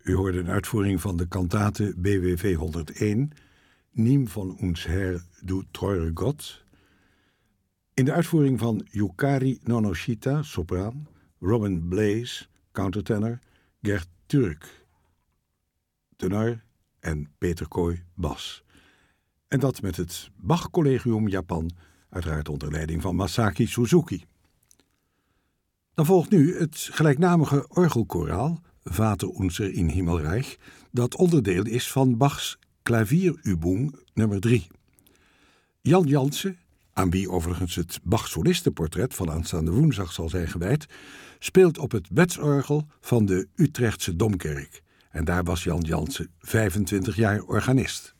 U hoorde een uitvoering van de kantate BWV 101, Niem von uns Herr, du treure Gott. In de uitvoering van Yukari Nonoshita, sopraan, Robin Blaze, countertenor, Gert Turk, tenor en Peter Kooi, bas. En dat met het Bach Collegium Japan, uiteraard onder leiding van Masaki Suzuki. Dan volgt nu het gelijknamige orgelkoraal, Vater unser in Himmelreich, dat onderdeel is van Bachs Klavierübung nummer 3. Jan Jansen, aan wie overigens het Bach-solistenportret van aanstaande woensdag zal zijn gewijd, speelt op het wetsorgel van de Utrechtse Domkerk. En daar was Jan Jansen 25 jaar organist.